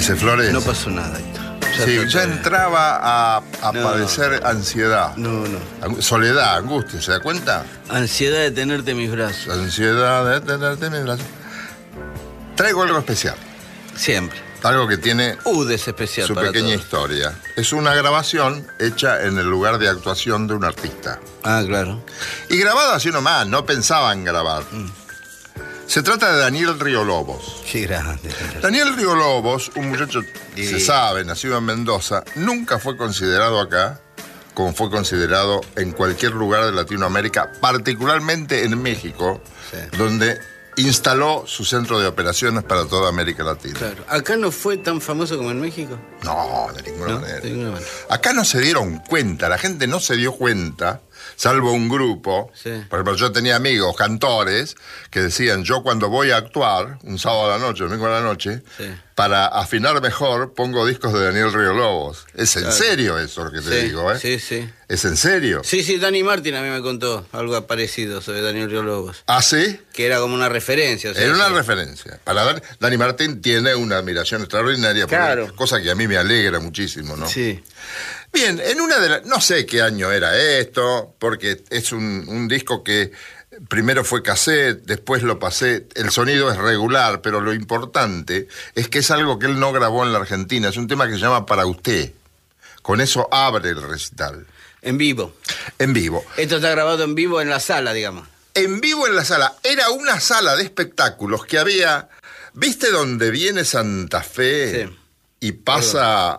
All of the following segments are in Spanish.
Dice Flores. No pasó nada, Héctor. Ya entraba a padecer ansiedad. No. Soledad, angustia, ¿se da cuenta? Ansiedad de tenerte en mis brazos. Ansiedad de tenerte en mis brazos. Traigo algo especial. Siempre. Algo que tiene Es especial su para pequeña todos. historia. Es una grabación hecha en el lugar de actuación de un artista. Ah, claro. Y grabada así nomás, no pensaban grabar. Se trata de Daniel Riolobos. Qué grande. Daniel Riolobos, un muchacho, Sí. se sabe, nacido en Mendoza, nunca fue considerado acá como fue considerado en cualquier lugar de Latinoamérica, particularmente en México, Sí. donde instaló su centro de operaciones para toda América Latina. Claro. ¿Acá no fue tan famoso como en México? No, de ninguna ¿No? manera. De ninguna manera. Acá no se dieron cuenta, la gente no se dio cuenta, salvo un grupo. Sí. Por ejemplo, yo tenía amigos, cantores, que decían, yo cuando voy a actuar, un sábado a la noche, domingo a la noche, Sí. para afinar mejor, pongo discos de Daniel Riolobos. Es en Claro. serio eso lo que te Sí, digo, ¿eh? sí. Es en serio. Sí, Dani Martín a mí me contó algo parecido sobre Daniel Riolobos. ¿Ah, sí? Que era como una referencia. O sea, Era una sí. referencia. Dani Martín tiene una admiración extraordinaria, Claro. cosa que a mí me alegra muchísimo, ¿no? Sí. Bien, en una de las... No sé qué año era esto, porque es un disco que primero fue cassette, después lo pasé. El sonido es regular, pero lo importante es que es algo que él no grabó en la Argentina. Es un tema que se llama Para Usted. Con eso abre el recital. En vivo. En vivo. Esto está grabado en vivo en la sala, digamos. En vivo en la sala. Era una sala de espectáculos que había... ¿Viste dónde viene Santa Fe? Sí. Y pasa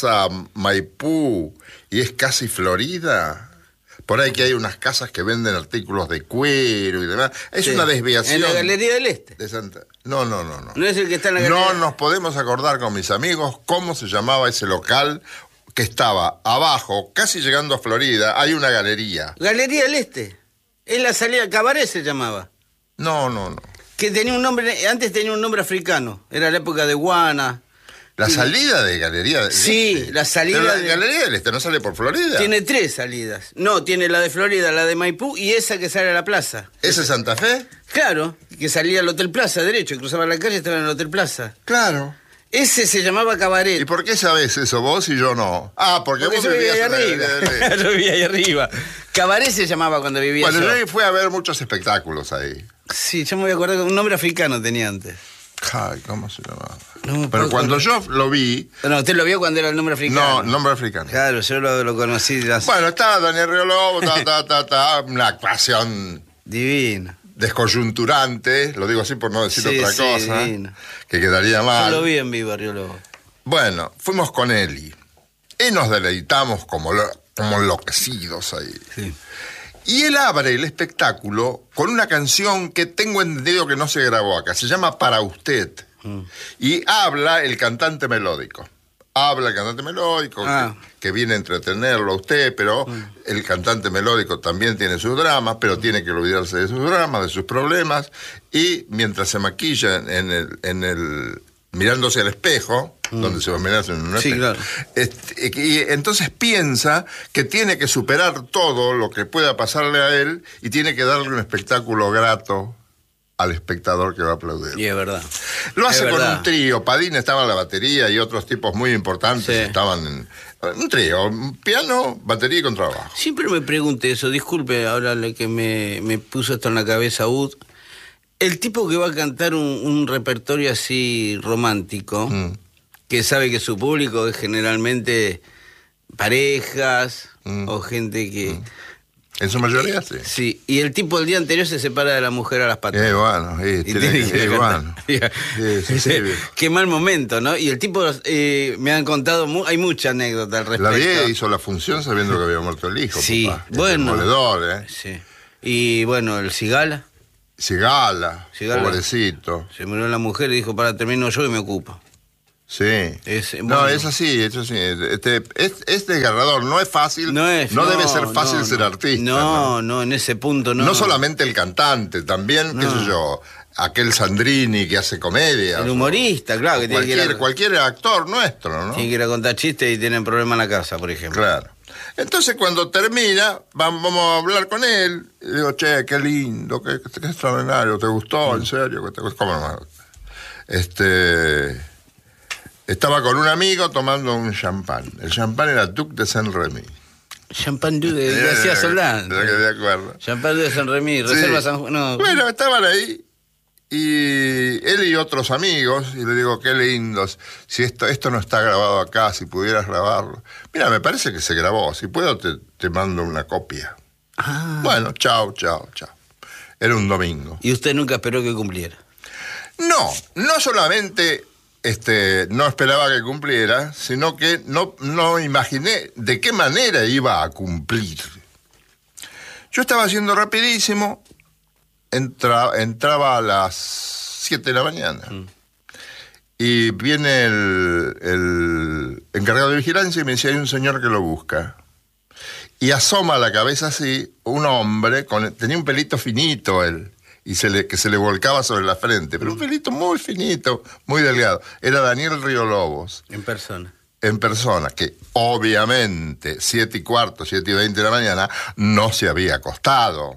Maipú y es casi Florida. Por ahí que hay unas casas que venden artículos de cuero y demás. Es Sí. una desviación. En la Galería del Este. De Santa... No. No es el que está en la Galería. No nos podemos acordar con mis amigos cómo se llamaba ese local que estaba abajo, casi llegando a Florida. Hay una galería. Galería del Este. Es la salida, Cabaret se llamaba. No. Que tenía un nombre, antes tenía un nombre africano. Era la época de Guana. La salida de Galería del Sí, Este. la salida Pero la de- Galería del Este no sale por Florida. Tiene 3 salidas. No, tiene la de Florida, la de Maipú y esa que sale a la plaza. ¿Ese es Santa Fe? Claro, que salía al Hotel Plaza, derecho, cruzaba la calle y estaba en el Hotel Plaza. Claro. Ese se llamaba ¿Y Cabaret. por qué sabés eso vos y yo no? Ah, porque vos yo vivía ahí vivías en la arriba. Galería del Este. Yo vivía ahí arriba. Cabaret se llamaba cuando vivía Bueno, yo. yo fui a ver muchos espectáculos ahí. Sí, yo me voy a acordar que un nombre africano tenía antes. Ay, ¿cómo se llamaba? No me Pero puedo cuando acordar. yo lo vi... No, usted lo vio cuando era el nombre africano. No, nombre africano. Claro, yo lo conocí. Bueno, está Daniel Riolobos, una actuación Divino. descoyunturante, lo digo así por no decir Sí, otra sí, cosa, divino. que quedaría mal. Yo lo vi en vivo, Riolobos. Bueno, fuimos con Eli y nos deleitamos como enloquecidos ahí. Sí. Y él abre el espectáculo con una canción que tengo entendido que no se grabó acá, se llama Para Usted. Y habla el cantante melódico. Habla el cantante melódico que viene a entretenerlo a usted, pero el cantante melódico también tiene sus dramas, pero tiene que olvidarse de sus dramas, de sus problemas, y mientras se maquilla en el mirándose al espejo, donde se va a mirar en un Sí, espejo, claro. y entonces piensa que tiene que superar todo lo que pueda pasarle a él y tiene que darle un espectáculo grato al espectador que va a aplaudir. Y es verdad. Lo hace Es con verdad. un trío. Padín estaba en la batería y otros tipos muy importantes Sí. estaban en un trío, un piano, batería y contrabajo. Siempre me pregunté eso, disculpe ahora que me puso esto en la cabeza, Ud. El tipo que va a cantar un repertorio así romántico, que sabe que su público es generalmente parejas o gente que... En su mayoría, sí. Sí, y el tipo el día anterior se separa de la mujer a las patas. Bueno, Y tiene que bueno. cantar. Sí, Qué mal momento, ¿no? Y el tipo, me han contado, hay mucha anécdota al respecto. La vieja hizo la función sabiendo que había muerto el hijo. Sí, papá. bueno. Demoledor, ¿eh? Sí. Y bueno, el Cigala, Cigala, pobrecito. se murió la mujer y dijo, para termino yo y me ocupo. Sí. Bueno. No, es así, es así. Es desgarrador, no es fácil. No debe ser fácil ser artista. No, en ese punto no. No solamente el cantante, también, qué sé yo, aquel Sandrini que hace comedia. El humorista, claro, que tiene que ir a, cualquier actor nuestro, ¿no? tiene que ir a contar chistes y tienen problema en la casa, por ejemplo. Claro. Entonces, cuando termina, vamos a hablar con él. Y digo, che, qué lindo, qué extraordinario, ¿te gustó? ¿En serio? ¿Cómo no? Estaba con un amigo tomando un champán. El champán era Duc de Saint-Remy. Champán de García Soldán. De acuerdo. Champán de Saint-Remy, Reserva San Juan. No. Bueno, estaban ahí. Y él y otros amigos, y le digo, qué lindos, si esto no está grabado acá, si pudieras grabarlo. Mira, me parece que se grabó, si puedo te mando una copia. Bueno, chao. Era un domingo. ¿Y usted nunca esperó que cumpliera? No solamente no esperaba que cumpliera, sino que no imaginé de qué manera iba a cumplir. Yo estaba haciendo rapidísimo. Entraba a las 7 de la mañana. Y viene el encargado de vigilancia y me dice, hay un señor que lo busca. Y asoma la cabeza así, un hombre, tenía un pelito finito él, y que se le volcaba sobre la frente, pero un pelito muy finito, muy delgado. Era Daniel Riolobos. En persona, que obviamente 7:15, 7:20 de la mañana, no se había acostado.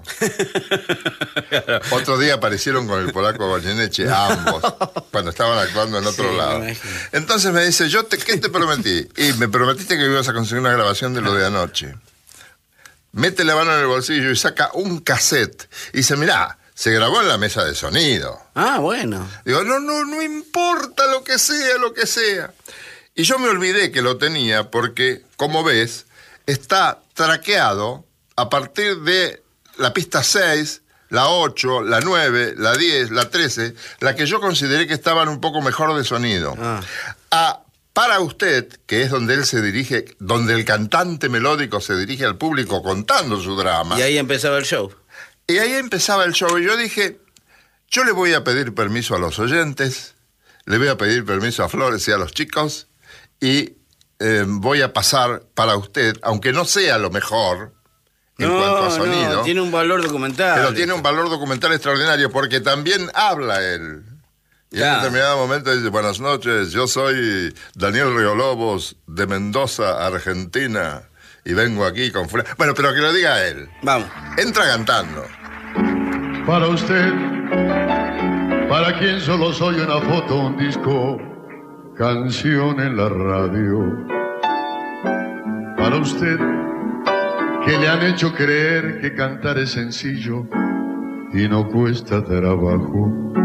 Otro día aparecieron con el polaco Goyeneche, ambos, cuando estaban actuando en otro lado. Entonces me dice, ¿qué te prometí? Y me prometiste que ibas a conseguir una grabación de lo de anoche. Mete la mano en el bolsillo y saca un cassette. Y dice, mirá, se grabó en la mesa de sonido. Bueno. Digo, no importa lo que sea. Y yo me olvidé que lo tenía porque, como ves, está traqueado a partir de la pista 6, la 8, la 9, la 10, la 13, la que yo consideré que estaban un poco mejor de sonido. Para usted, que es donde él se dirige, donde el cantante melódico se dirige al público contando su drama. Y ahí empezaba el show. Y yo dije, yo le voy a pedir permiso a los oyentes, le voy a pedir permiso a Flores y a los chicos, y voy a pasar para usted, aunque no sea lo mejor en cuanto a sonido. Tiene un valor documental. Pero tiene un valor documental extraordinario, porque también habla él. Y en determinado momento dice, buenas noches, yo soy Daniel Riolobos de Mendoza, Argentina, y vengo aquí con... Bueno, pero que lo diga él. Vamos. Entra cantando. Para usted, para quien solo soy una foto, un disco, canción en la radio. Para usted, que le han hecho creer que cantar es sencillo y no cuesta trabajo.